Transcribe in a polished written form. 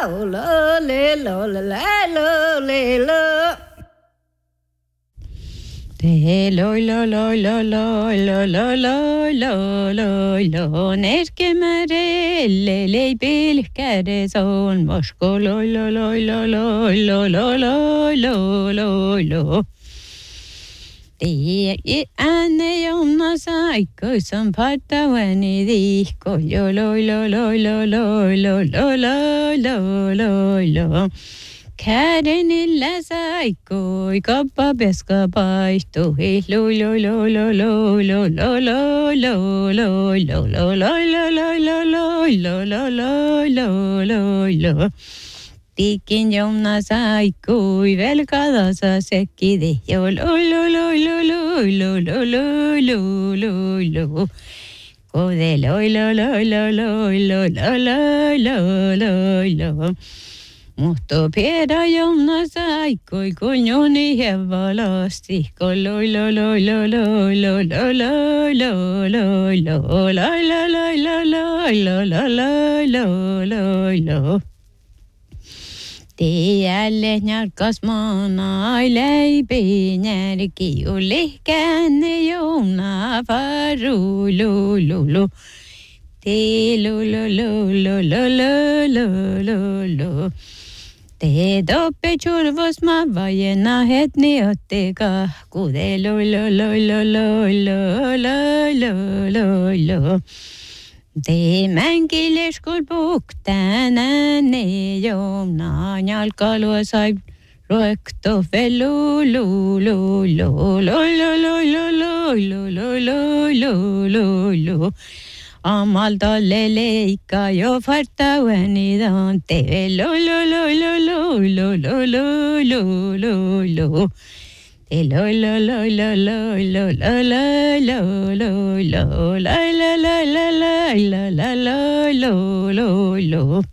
lo lo le lo la lo le lo. Te lo nerkemere le pilkere son mosko lo Te ane jonna saikko som partavani dihko lo Kädenillä saikkoi kappa peska paistui Tikin jonna saikkoi velkadasa sekkide Kode Mutta piedä jonna saikkoi kunjoni hevalasti Tielle njarkas maanai leipi närki ulihkänne jonna faru lulu Te doppe churvos ma vajena hetni otteka kude Te mänkileskul puhtänänne jomna jalkalua sai ruekto Amaltalle leikka jo fartaueni dante Te